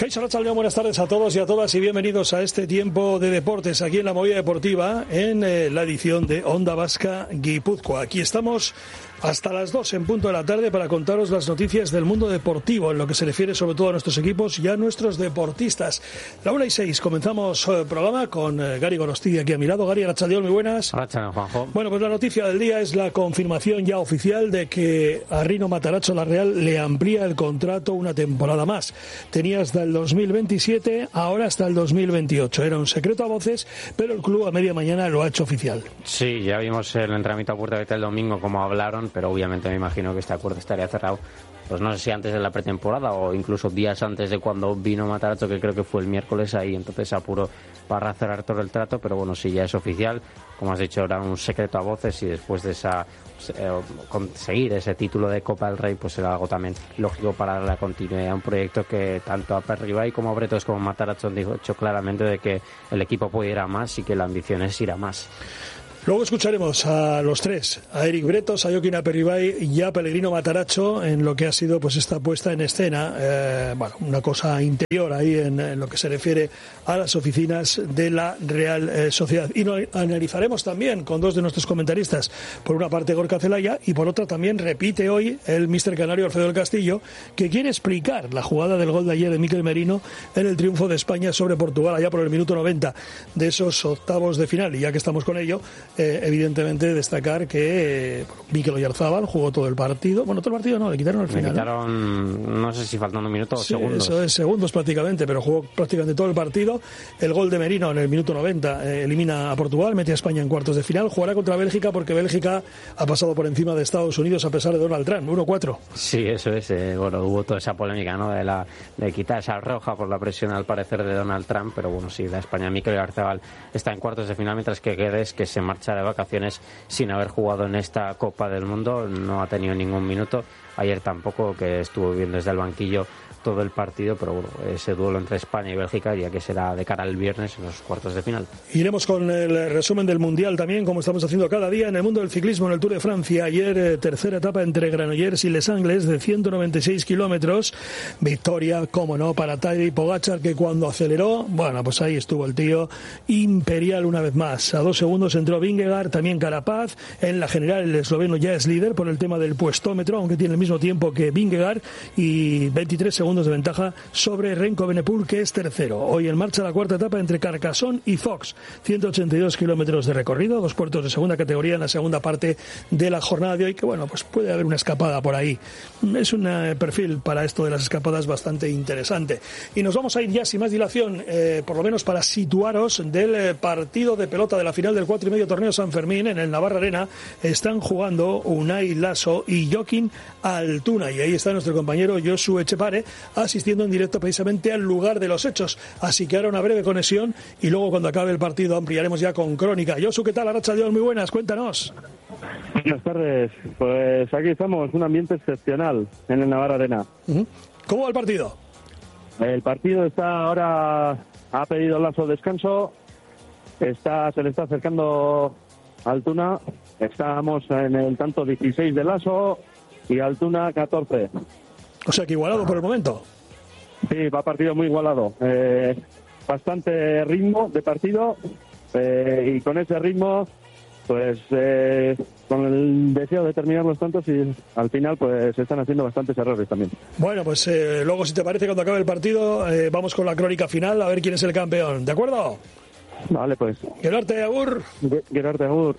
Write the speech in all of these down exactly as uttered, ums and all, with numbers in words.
Kaixo Arratsaldeon, buenas tardes a todos y a todas y bienvenidos a este tiempo de deportes aquí en la Movida Deportiva en eh, la edición de Onda Vasca Guipúzcoa. Aquí estamos hasta las dos en punto de la tarde para contaros las noticias del mundo deportivo en lo que se refiere sobre todo a nuestros equipos y a nuestros deportistas. La una y seis comenzamos el programa con eh, Gary Gorostidi aquí a mi lado. Gary, Arratsaldeon, muy buenas. Arratsaldeon, Juanjo. Bueno, pues la noticia del día es la confirmación ya oficial de que a Rino Matarazzo la Real le amplía el contrato una temporada más. Tenía hasta el dos mil veintisiete, ahora hasta el dos mil veintiocho. Era un secreto a voces, pero el club a media mañana lo ha hecho oficial. Sí, ya vimos el entrenamiento a puerta abierta el domingo como hablaron, pero obviamente me imagino que este acuerdo estaría cerrado, pues no sé si antes de la pretemporada o incluso días antes de cuando vino Matarazzo, que creo que fue el miércoles, ahí entonces apuro para cerrar todo el trato, pero bueno, sí, ya es oficial. Como has dicho, era un secreto a voces y después de esa eh, conseguir ese título de Copa del Rey, pues era algo también lógico para darle la continuidad a un proyecto que tanto a Aperribai como a Bretos como Matarazzo han dicho claramente de que el equipo puede ir a más y que la ambición es ir a más. Luego escucharemos a los tres, a Eric Bretos, a Joaquín Aperribai y a Pellegrino Matarazzo en lo que ha sido pues esta puesta en escena, eh, bueno, una cosa interior ahí en, en lo que se refiere a las oficinas de la Real eh, Sociedad. Y lo analizaremos también con dos de nuestros comentaristas, por una parte Gorka Zelaya y por otra también repite hoy el míster canario Alfredo del Castillo, que quiere explicar la jugada del gol de ayer de Mikel Merino en el triunfo de España sobre Portugal allá por el minuto noventa de esos octavos de final. Y ya que estamos con ello, Eh, evidentemente destacar que eh, Mikel Oyarzabal jugó todo el partido. Bueno, todo el partido no, le quitaron al final. Le quitaron, ¿no? no sé si faltando un minuto o sí, segundos. Eso es, segundos prácticamente, pero jugó prácticamente todo el partido. El gol de Merino en el minuto noventa eh, elimina a Portugal, mete a España en cuartos de final. Jugará contra Bélgica porque Bélgica ha pasado por encima de Estados Unidos a pesar de Donald Trump, uno cuatro. Sí, eso es. Eh, bueno, hubo toda esa polémica, ¿no? De, la, de quitar esa roja por la presión al parecer de Donald Trump, pero bueno, sí, la España, Mikel Oyarzabal está en cuartos de final, mientras que Guedes, que se marcha de vacaciones sin haber jugado en esta Copa del Mundo, no ha tenido ningún minuto. Ayer tampoco, que estuvo bien desde el banquillo todo el partido, pero bueno, ese duelo entre España y Bélgica ya que será de cara al viernes en los cuartos de final. Iremos con el resumen del Mundial también, como estamos haciendo cada día en el mundo del ciclismo en el Tour de Francia. Ayer, eh, tercera etapa entre Granollers y Les Angles de ciento noventa y seis kilómetros. Victoria, como no, para Tadej Pogačar, que cuando aceleró, bueno, pues ahí estuvo el tío imperial una vez más. A dos segundos entró Vingegaard, también Carapaz. En la general el esloveno ya es líder por el tema del puestómetro, aunque tiene el mismo tiempo que Vingegaard, y veintitrés segundos de ventaja sobre Renko Benepul, que es tercero. Hoy en marcha la cuarta etapa entre Carcassonne y Fox, ciento ochenta y dos kilómetros de recorrido, dos puertos de segunda categoría en la segunda parte de la jornada de hoy, que bueno, pues puede haber una escapada por ahí. Es un eh, perfil para esto de las escapadas bastante interesante. Y nos vamos a ir ya sin más dilación, eh, por lo menos para situaros del eh, partido de pelota de la final del cuatro y medio torneo San Fermín en el Navarra Arena. Están jugando Unai Lasso y Joaquín Altuna, y ahí está nuestro compañero Josu Echepare asistiendo en directo precisamente al lugar de los hechos. Así que ahora una breve conexión y luego cuando acabe el partido ampliaremos ya con crónica. Josu, ¿qué tal? Arratsaldeon, muy buenas, cuéntanos. Buenas tardes, pues aquí estamos, un ambiente excepcional en el Navarra Arena. Uh-huh. ¿Cómo va el partido? El partido está ahora, ha pedido Lasso descanso, está, se le está acercando Altuna, estamos en el tanto dieciséis de Lasso y Altuna catorce. O sea que igualado por el momento. Sí, va partido muy igualado. Eh, bastante ritmo de partido eh, y con ese ritmo, pues eh, con el deseo de terminar los tantos y al final pues se están haciendo bastantes errores también. Bueno, pues eh, luego si te parece cuando acabe el partido eh, vamos con la crónica final a ver quién es el campeón. ¿De acuerdo? Vale, pues. Gerarte Agur. Gerarte Agur.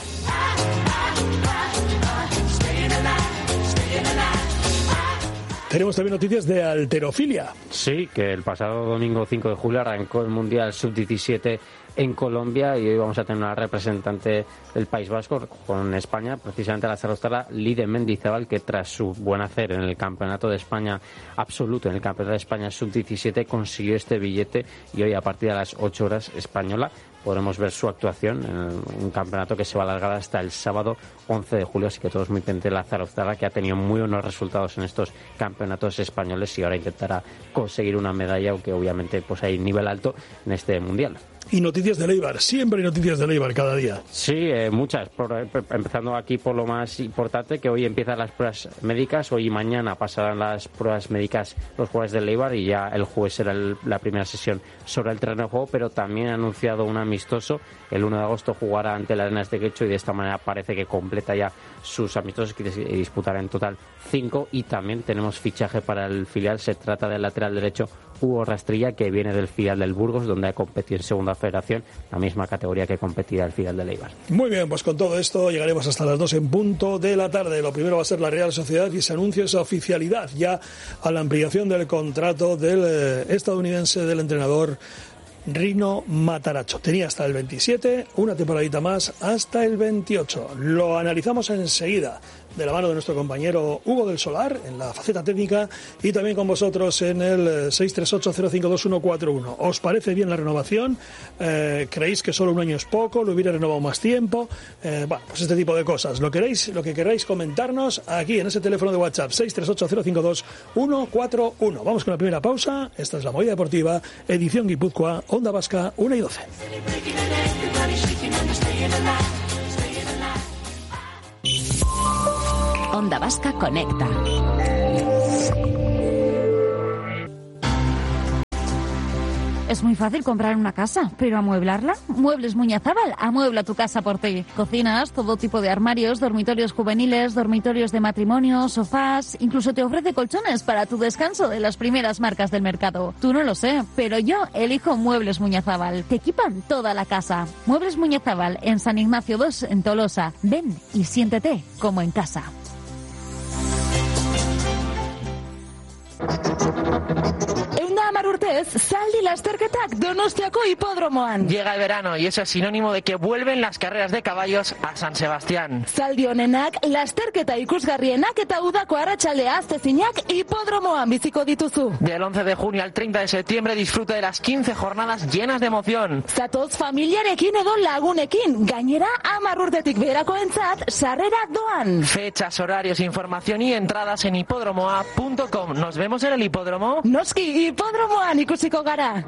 Tenemos también noticias de halterofilia. Sí, que el pasado domingo cinco de julio arrancó el Mundial sub diecisiete en Colombia y hoy vamos a tener una representante del País Vasco con España, precisamente la zaragozana Lide Mendizábal, que tras su buen hacer en el Campeonato de España absoluto, en el Campeonato de España sub diecisiete, consiguió este billete y hoy a partir de las ocho horas española podremos ver su actuación en un campeonato que se va a alargar hasta el sábado once de julio, así que todos muy pendientes de la zaragozana, que ha tenido muy buenos resultados en estos campeonatos españoles y ahora intentará conseguir una medalla, aunque obviamente pues hay nivel alto en este Mundial. y noticias de Eibar. Siempre hay noticias de Eibar cada día. Sí, eh, muchas. Por, empezando aquí por lo más importante, que hoy empiezan las pruebas médicas. Hoy y mañana pasarán las pruebas médicas los jugadores del Eibar y ya el jueves será el, la primera sesión sobre el terreno de juego, pero también ha anunciado un amistoso. El uno de agosto jugará ante la Arenas de Quecho y de esta manera parece que completa ya sus amistosos, que disputará en total cinco. Y también tenemos fichaje para el filial. Se trata del lateral derecho Hugo Rastrilla, que viene del filial del Burgos, donde ha competido en segunda federación, la misma categoría que competirá el filial del Eibar. Muy bien, pues con todo esto llegaremos hasta las dos en punto de la tarde. Lo primero va a ser la Real Sociedad y se anuncia esa oficialidad ya a la ampliación del contrato del eh, estadounidense del entrenador Rino Matarazzo. Tenía hasta el veintisiete, una temporadita más hasta el veintiocho. Lo analizamos enseguida, de la mano de nuestro compañero Hugo del Solar en la faceta técnica y también con vosotros en el seis tres ocho cero cinco dos uno cuatro uno. ¿Os parece bien la renovación? Eh, ¿Creéis que solo un año es poco? ¿Lo hubiera renovado más tiempo? Eh, bueno, pues este tipo de cosas. Lo queréis, lo que queráis comentarnos aquí en ese teléfono de WhatsApp seis tres ocho cero cinco dos uno cuatro uno. Vamos con la primera pausa. Esta es la Movida Deportiva, edición Guipúzcoa, Onda Vasca, una y doce. Onda Vasca Conecta. Es muy fácil comprar una casa, pero ¿amueblarla? Muebles Muñazábal, amuebla tu casa por ti. Cocinas, todo tipo de armarios, dormitorios juveniles, dormitorios de matrimonio, sofás, incluso te ofrece colchones para tu descanso de las primeras marcas del mercado. Tú no lo sé, pero yo elijo Muebles Muñazábal. Te equipan toda la casa. Muebles Muñazábal en San Ignacio dos, en Tolosa. Ven y siéntete como en casa. Urtez, Zaldi lasterketak Donostiako hipodromoan. Llega el verano y eso es sinónimo de que vuelven las carreras de caballos a San Sebastián. Zaldi honenak, lasterketa ikusgarrienak eta udako arratsaldea aztezinak hipodromoan biziko dituzu. Del once de junio al treinta de septiembre disfruta de las quince jornadas llenas de emoción. Zatoz familiarekin edo lagunekin, gainera hamar urtetik beherakoentzat sarrera doan. Fechas, horarios, información y entradas en hipodromoa punto com. ¿Nos vemos en el hipódromo? Noski, hipódromoan ikusiko gara.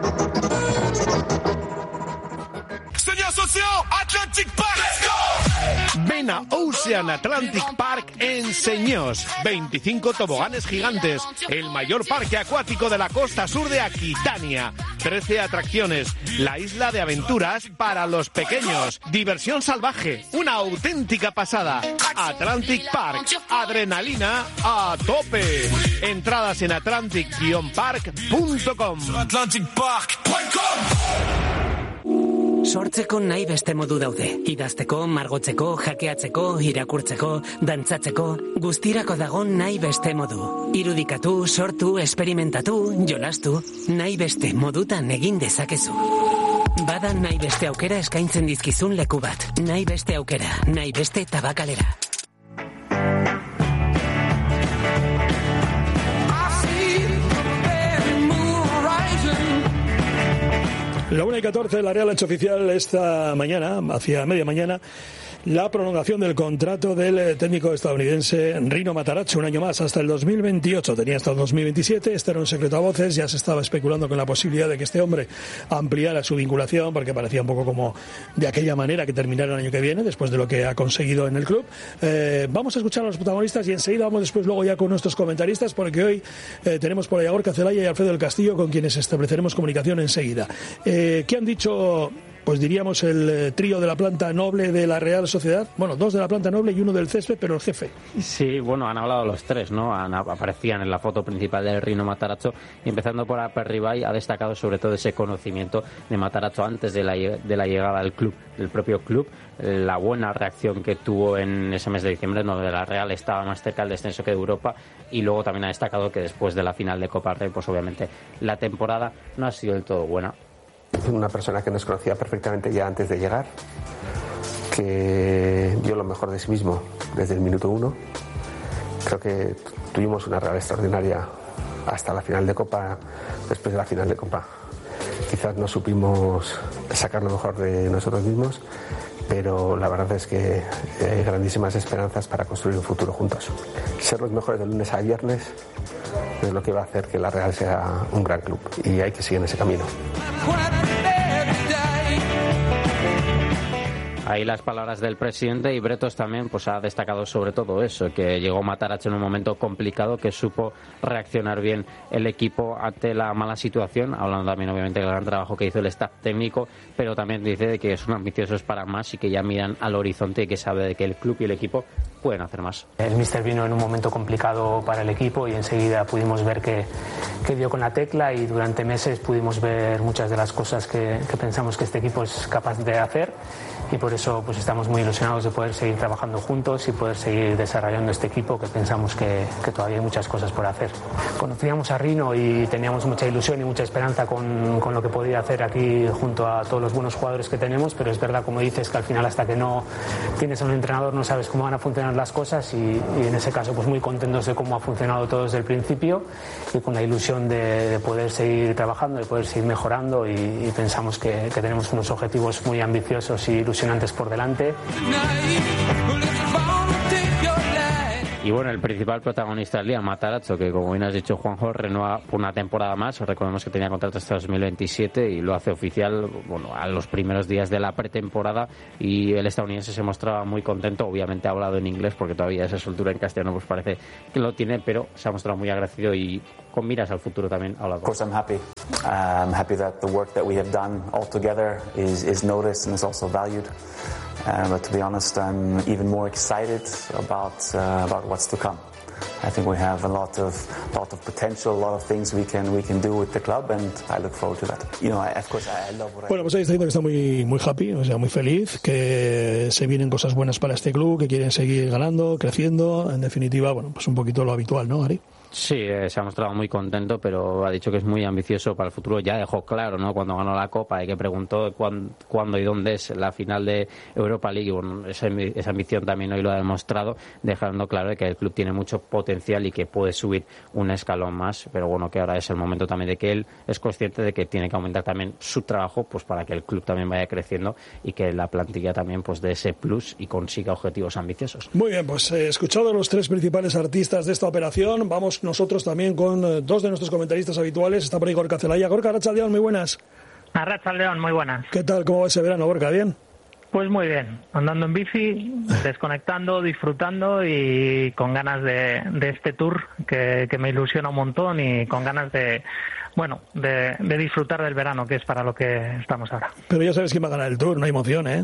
Señor Socio, Atlantic Park. Let's go. Ven a Ocean Atlantic Park en Señós. veinticinco toboganes gigantes, el mayor parque acuático de la costa sur de Aquitania. trece atracciones, la isla de aventuras para los pequeños. Diversión salvaje, una auténtica pasada. Atlantic Park, adrenalina a tope. Entradas en atlantic park punto com. atlantic park punto com. Sortzeko nahi beste modu daude. Idazteko, margotzeko, jakeatzeko, irakurtzeko, dantzatzeko, guztirako dago nahi beste modu. Irudikatu, sortu, esperimentatu, jolastu, nahi beste modutan egin dezakezu. Bada nahi beste aukera eskaintzen dizkizun leku bat. Nahi beste aukera, nahi beste tabakalera. La una y catorce, la Real ha hecho oficial esta mañana, hacia media mañana, la prolongación del contrato del técnico estadounidense Rino Matarazzo, un año más, hasta el dos mil veintiocho. Tenía hasta el dos mil veintisiete, este era un secreto a voces, ya se estaba especulando con la posibilidad de que este hombre ampliara su vinculación, porque parecía un poco como de aquella manera que terminara el año que viene, después de lo que ha conseguido en el club. Eh, vamos a escuchar a los protagonistas y enseguida vamos después luego ya con nuestros comentaristas, porque hoy eh, tenemos por ahí a Gorka Celaya y Alfredo del Castillo, con quienes estableceremos comunicación enseguida. Eh, ¿Qué han dicho? Pues diríamos el eh, trío de la planta noble de la Real Sociedad. Bueno, dos de la planta noble y uno del césped, pero el jefe. Sí, bueno, han hablado los tres, ¿no? Han, aparecían en la foto principal del Rino Matarazzo. Y empezando por Aperribay, ha destacado sobre todo ese conocimiento de Matarazzo antes de la, de la llegada al club, del propio club. La buena reacción que tuvo en ese mes de diciembre, donde la Real estaba más cerca del descenso que de Europa. Y luego también ha destacado que después de la final de Copa del Rey, pues obviamente la temporada no ha sido del todo buena. Una persona que nos conocía perfectamente ya antes de llegar, que dio lo mejor de sí mismo desde el minuto uno. Creo que tuvimos una Real extraordinaria hasta la final de Copa. Después de la final de Copa quizás no supimos sacar lo mejor de nosotros mismos, pero la verdad es que hay grandísimas esperanzas para construir un futuro juntos. Ser los mejores de lunes a viernes es lo que va a hacer que la Real sea un gran club y hay que seguir en ese camino. ahí las palabras del presidente, y Bretos también pues ha destacado sobre todo eso, que llegó Matarazzo en un momento complicado, que supo reaccionar bien el equipo ante la mala situación, hablando también obviamente del gran trabajo que hizo el staff técnico, pero también dice de que son ambiciosos para más y que ya miran al horizonte y que sabe de que el club y el equipo pueden hacer más. El míster vino en un momento complicado para el equipo y enseguida pudimos ver que, que dio con la tecla, y durante meses pudimos ver muchas de las cosas que, que pensamos que este equipo es capaz de hacer, y por eso pues estamos muy ilusionados de poder seguir trabajando juntos y poder seguir desarrollando este equipo, que pensamos que, que todavía hay muchas cosas por hacer. Conocíamos a Rino y teníamos mucha ilusión y mucha esperanza con, con lo que podía hacer aquí junto a todos los buenos jugadores que tenemos, pero es verdad, como dices, que al final hasta que no tienes a un entrenador no sabes cómo van a funcionar las cosas, y, y en ese caso pues muy contentos de cómo ha funcionado todo desde el principio, y con la ilusión de, de poder seguir trabajando, de poder seguir mejorando, y, y pensamos que, que tenemos unos objetivos muy ambiciosos y ilusionantes por delante. Y bueno, el principal protagonista del día, Matarazzo, que como bien has dicho, Juanjo, renueva por una temporada más. Recordemos que tenía contrato hasta dos mil veintisiete y lo hace oficial, bueno, a los primeros días de la pretemporada, y el estadounidense se mostraba muy contento. Obviamente ha hablado en inglés porque todavía esa soltura en castellano pues parece que lo tiene, pero se ha mostrado muy agradecido y con miras al futuro también ha hablado. Of course I'm happy. I'm happy that the work that we have done all together is, is noticed and is also valued. Uh, but to be honest, I'm even more excited about uh, about what's to come. I think we have a lot of lot of potential, a lot of things we can we can do with the club, and I look forward to that. You know, I, of course, I love what I Bueno, pues ahí está diciendo que está muy muy happy, o sea, muy feliz, que se vienen cosas buenas para este club, que quieren seguir ganando, creciendo, en definitiva, bueno, pues un poquito lo habitual, ¿no, Ari? Sí, eh, se ha mostrado muy contento, pero ha dicho que es muy ambicioso para el futuro. Ya dejó claro, ¿no?, cuando ganó la Copa y que preguntó cuándo, cuándo y dónde es la final de Europa League. Y bueno, esa, esa ambición también hoy lo ha demostrado, dejando claro de que el club tiene mucho potencial y que puede subir un escalón más. Pero bueno, que ahora es el momento también de que él es consciente de que tiene que aumentar también su trabajo, pues para que el club también vaya creciendo y que la plantilla también pues dé ese plus y consiga objetivos ambiciosos. Muy bien, pues eh, escuchado los tres principales artistas de esta operación, vamos nosotros también con eh, dos de nuestros comentaristas habituales. Está por ahí Gorka Zelaya. Gorka, Arratsaldeon, muy buenas. Arratsaldeon, muy buenas. ¿Qué tal? ¿Cómo va ese verano, Gorka? ¿Bien? Pues muy bien, andando en bici, desconectando, disfrutando y con ganas de, de este tour que, que me ilusiona un montón, y con ganas de, bueno, de, de disfrutar del verano, que es para lo que estamos ahora. Pero ya sabes quién va a ganar el tour, no hay emoción, ¿eh?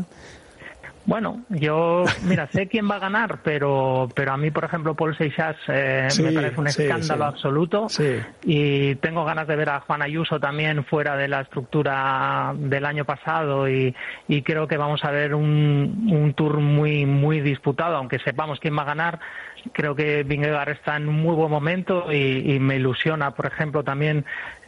Bueno, yo, mira, sé quién va a ganar, pero pero a mí, por ejemplo, Paul Seixas eh, sí, me parece un escándalo sí, sí. absoluto. Sí. Y tengo ganas de ver a Juan Ayuso también fuera de la estructura del año pasado, y, y creo que vamos a ver un, un tour muy muy disputado, aunque sepamos quién va a ganar. Creo que Vingegaard está en un muy buen momento y, y me ilusiona, por ejemplo, también,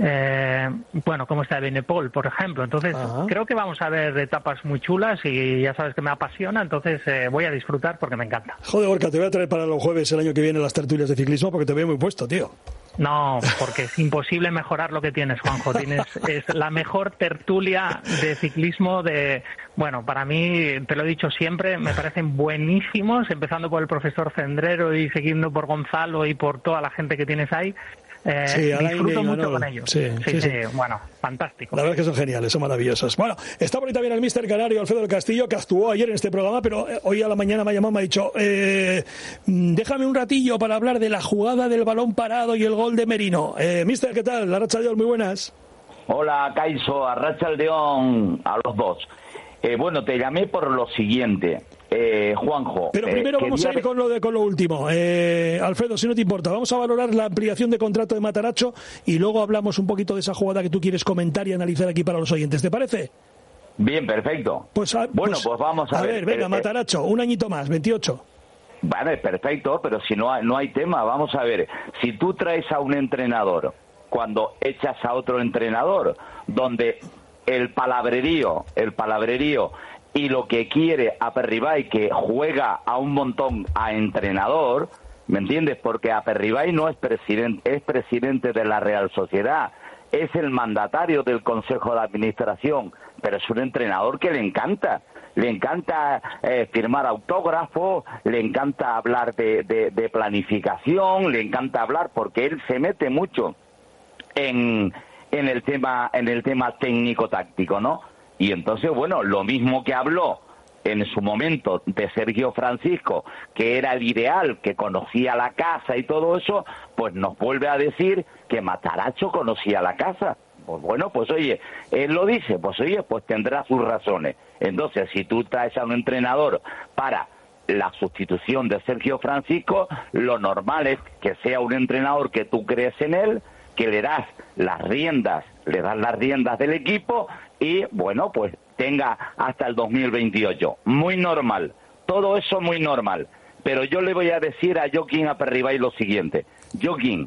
eh, bueno, cómo está Evenepoel, por ejemplo. Entonces, Ajá. creo que vamos a ver etapas muy chulas y ya sabes que me apasiona, entonces eh, voy a disfrutar porque me encanta. Joder, Gorka, te voy a traer para los jueves el año que viene las tertulias de ciclismo porque te veo muy puesto, tío. No, porque es imposible mejorar lo que tienes, Juanjo. Tienes, es la mejor tertulia de ciclismo de... Bueno, para mí, te lo he dicho siempre, me parecen buenísimos, empezando por el profesor Cendrero y siguiendo por Gonzalo y por toda la gente que tienes ahí. Eh, sí, disfruto mucho Manolo. Con ellos. Sí, sí, sí, sí, sí. Bueno, fantástico. La verdad es que son geniales, son maravillosos. Bueno, está por ahí también el míster canario Alfredo del Castillo, que actuó ayer en este programa, pero hoy a la mañana me ha llamado, me ha dicho, eh, déjame un ratillo para hablar de la jugada del balón parado y el gol de Merino. Eh, míster, ¿qué tal? Arratsaldeon, muy buenas. Hola, Kaiso, Arratsaldeon a los dos. Eh, bueno, te llamé por lo siguiente. Eh, Juanjo. Pero primero eh, vamos a ir con lo de con lo último. Eh, Alfredo, si no te importa, vamos a valorar la ampliación de contrato de Matarazzo y luego hablamos un poquito de esa jugada que tú quieres comentar y analizar aquí para los oyentes. ¿Te parece? Bien, perfecto. Pues a, bueno, pues, pues vamos a, a ver. ver, venga, eh, Matarazzo, un añito más, veintiocho. Vale, perfecto, pero si no hay, no hay tema, vamos a ver. Si tú traes a un entrenador cuando echas a otro entrenador, donde el palabrerío, el palabrerío y lo que quiere Aperribay, que juega a un montón a entrenador, ¿me entiendes? Porque Aperribay no es presidente, es presidente de la Real Sociedad, es el mandatario del Consejo de Administración, pero es un entrenador que le encanta, le encanta eh, firmar autógrafos, le encanta hablar de, de, de planificación, le encanta hablar porque él se mete mucho en, en el tema, en el tema técnico-táctico, ¿no? Y entonces, bueno, lo mismo que habló en su momento de Sergio Francisco, que era el ideal, que conocía la casa y todo eso, pues nos vuelve a decir que Matarazzo conocía la casa. Pues bueno, pues oye, él lo dice, pues oye, pues tendrá sus razones. Entonces, si tú traes a un entrenador para la sustitución de Sergio Francisco, lo normal es que sea un entrenador que tú crees en él, que le das las riendas, le das las riendas del equipo y, bueno, pues tenga hasta el dos mil veintiocho. Muy normal, todo eso muy normal. Pero yo le voy a decir a Joaquín Aperribay lo siguiente. Joaquín,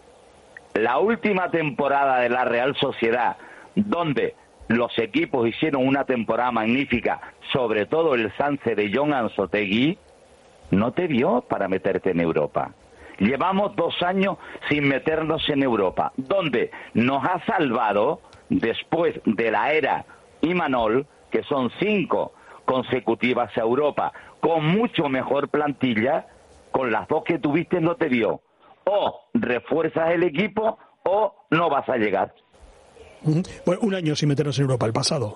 la última temporada de la Real Sociedad, donde los equipos hicieron una temporada magnífica, sobre todo el Sanse de Jon Anzoátegui, no te dio para meterte en Europa. Llevamos dos años sin meternos en Europa, donde nos ha salvado, después de la era Imanol, que son cinco consecutivas a Europa, con mucho mejor plantilla, con las dos que tuviste no te dio. O refuerzas el equipo o no vas a llegar. Bueno, un año sin meternos en Europa, el pasado.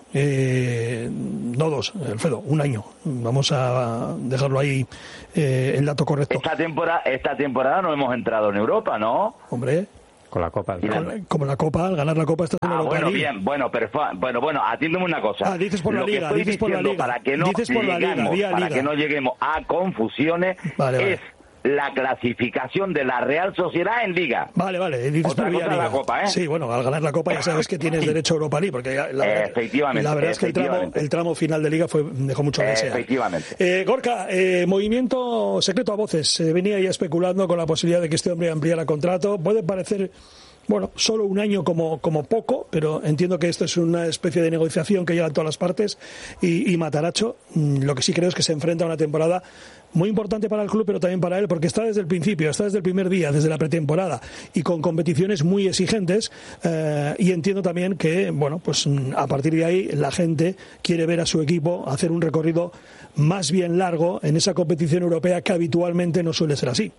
Eh, no dos, Alfredo, un año. Vamos a dejarlo ahí, eh, el dato correcto. Esta temporada, esta temporada no hemos entrado en Europa, ¿no? Hombre. Con la Copa. Con la, como la Copa, al ganar la Copa estás en ah, Europa. Bueno, League. bien, bueno, pero bueno, bueno, atiéndeme una cosa. Ah, dices por la Lo Liga, que dices por la Liga. Para que no dices por la lleguemos, Liga, para Liga. que no lleguemos a confusiones, vale, es vale. la clasificación de la Real Sociedad en Liga. Vale, vale, dices Otra por cosa Liga. la Copa, ¿eh? Sí, bueno, al ganar la Copa ya sabes que tienes derecho a Europa League, porque la, la, efectivamente, la verdad es que el tramo, el tramo final de Liga fue dejó mucho que desear. Efectivamente. Eh, Gorka, eh, movimiento secreto a voces. Eh, venía ya especulando con la posibilidad de que este hombre ampliara contrato. Puede parecer... Bueno, solo un año como, como poco, pero entiendo que esto es una especie de negociación que llevan todas las partes y, y Matarazzo, lo que sí creo es que se enfrenta a una temporada muy importante para el club, pero también para él, porque está desde el principio, está desde el primer día, desde la pretemporada y con competiciones muy exigentes eh, y entiendo también que, bueno, pues a partir de ahí la gente quiere ver a su equipo hacer un recorrido más bien largo en esa competición europea que habitualmente no suele ser así.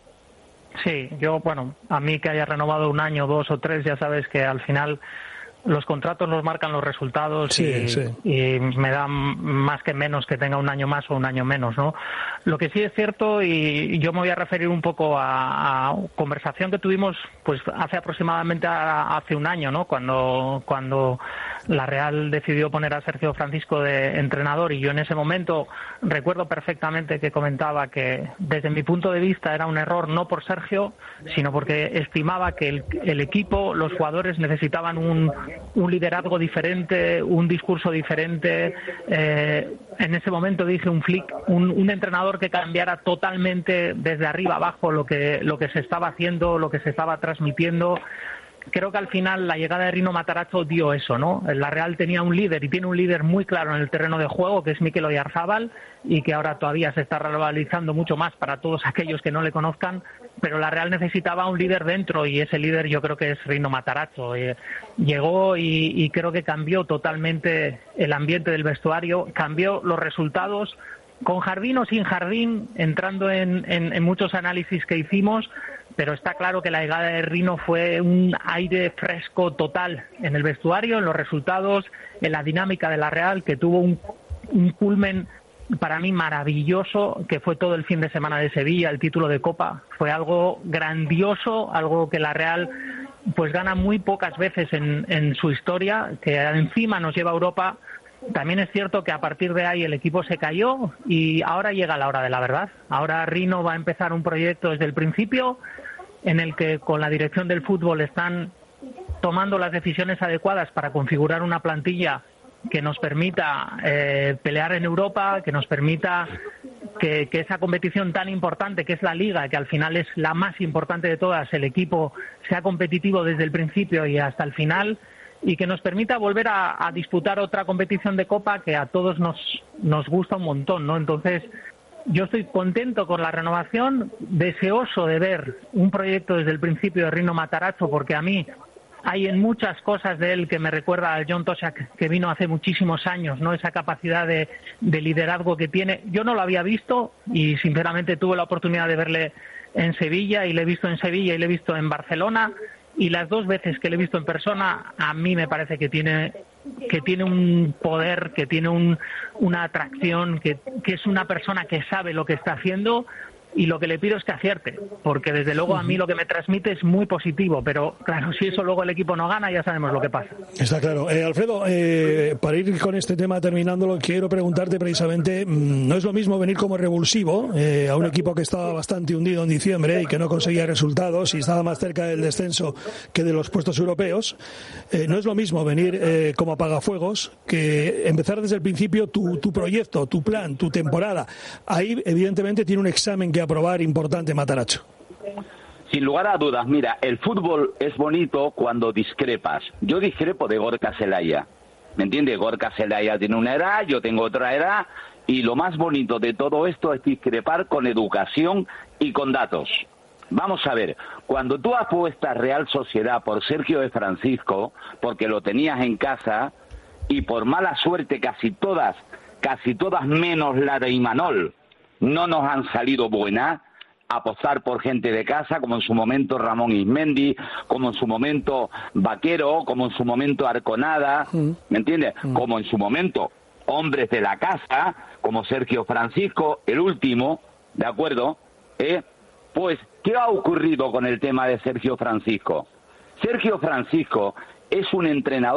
Sí, yo, bueno, a mí que haya renovado un año, dos o tres, ya sabes que al final los contratos los marcan los resultados sí, y, sí. y me dan más que menos que tenga un año más o un año menos, ¿no? Lo que sí es cierto, y yo me voy a referir un poco a, a conversación que tuvimos pues hace aproximadamente a, hace un año, ¿no? Cuando, cuando la Real decidió poner a Sergio Francisco de entrenador y yo en ese momento recuerdo perfectamente que comentaba que desde mi punto de vista era un error no por Sergio, sino porque estimaba que el, el equipo, los jugadores necesitaban un un liderazgo diferente, un discurso diferente. Eh, en ese momento dije un flick, un, un entrenador que cambiara totalmente desde arriba abajo lo que lo que se estaba haciendo, lo que se estaba transmitiendo. Creo que al final la llegada de Rino Matarazzo dio eso, ¿no? La Real tenía un líder y tiene un líder muy claro en el terreno de juego, que es Mikel Oyarzabal, y que ahora todavía se está revalorizando mucho más para todos aquellos que no le conozcan, pero la Real necesitaba un líder dentro y ese líder yo creo que es Rino Matarazzo. Eh, llegó y, y creo que cambió totalmente el ambiente del vestuario, cambió los resultados, con jardín o sin jardín, entrando en, en, en muchos análisis que hicimos, pero está claro que la llegada de Rino fue un aire fresco total en el vestuario, en los resultados, en la dinámica de la Real, que tuvo un, un culmen para mí maravilloso, que fue todo el fin de semana de Sevilla, el título de Copa. Fue algo grandioso, algo que la Real pues gana muy pocas veces en, en su historia, que encima nos lleva a Europa. También es cierto que a partir de ahí el equipo se cayó y ahora llega la hora de la verdad. Ahora Rino va a empezar un proyecto desde el principio en el que con la dirección del fútbol están tomando las decisiones adecuadas para configurar una plantilla que nos permita eh, pelear en Europa, que nos permita que, que esa competición tan importante que es la Liga, que al final es la más importante de todas, el equipo sea competitivo desde el principio y hasta el final, y que nos permita volver a, a disputar otra competición de Copa que a todos nos, nos gusta un montón, ¿no? Entonces, yo estoy contento con la renovación, deseoso de ver un proyecto desde el principio de Rino Matarazzo, porque a mí hay en muchas cosas de él que me recuerda al John Toshack que vino hace muchísimos años, ¿no? Esa capacidad de, de liderazgo que tiene. Yo no lo había visto y sinceramente tuve la oportunidad de verle en Sevilla y le he visto en Sevilla y le he visto en Barcelona y las dos veces que le he visto en persona, a mí me parece que tiene que tiene un poder, que tiene un, una atracción, que, que es una persona que sabe lo que está haciendo, y lo que le pido es que acierte, porque desde luego a mí lo que me transmite es muy positivo, pero claro, si eso luego el equipo no gana, ya sabemos lo que pasa. Está claro. Eh, Alfredo, eh, para ir con este tema terminándolo, quiero preguntarte precisamente, mmm, no es lo mismo venir como revulsivo eh, a un equipo que estaba bastante hundido en diciembre y que no conseguía resultados y estaba más cerca del descenso que de los puestos europeos. Eh, no es lo mismo venir eh, como apagafuegos que empezar desde el principio tu, tu proyecto, tu plan, tu temporada. Ahí evidentemente tiene un examen que aprobar importante Matarazzo. Sin lugar a dudas, mira, el fútbol es bonito cuando discrepas. Yo discrepo de Gorka Zelaya, ¿me entiendes? Gorka Zelaya tiene una edad, yo tengo otra edad, y lo más bonito de todo esto es discrepar con educación y con datos. Vamos a ver, cuando tú apuestas Real Sociedad por Sergio de Francisco, porque lo tenías en casa, y por mala suerte casi todas, casi todas menos la de Imanol, no nos han salido buenas, apostar por gente de casa, como en su momento Ramón Ismendi, como en su momento Vaquero, como en su momento Arconada, ¿me entiendes? Mm. Como en su momento hombres de la casa, como Sergio Francisco, el último, ¿de acuerdo? ¿Eh? Pues, ¿qué ha ocurrido con el tema de Sergio Francisco? Sergio Francisco es un entrenador